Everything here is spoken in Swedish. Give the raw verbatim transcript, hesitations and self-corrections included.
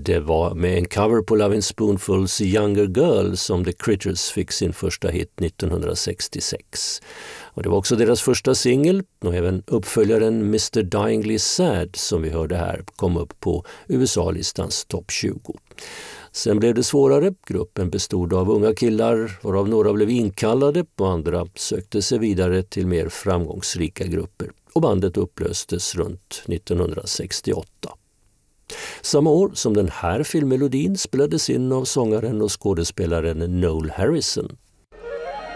Det var med en cover på Lovin' Spoonfuls Younger Girl som The Critters fick sin första hit nittonhundrasextiosex. Och det var också deras första singel, och även uppföljaren mister Dyingly Sad som vi hörde här kom upp på U S A-listans topp tjugo. Sen blev det svårare. Gruppen bestod av unga killar, varav några blev inkallade och andra sökte sig vidare till mer framgångsrika grupper. Och bandet upplöstes runt nittonhundrasextioåtta. Samma år som den här filmmelodin spelades in av sångaren och skådespelaren Noel Harrison.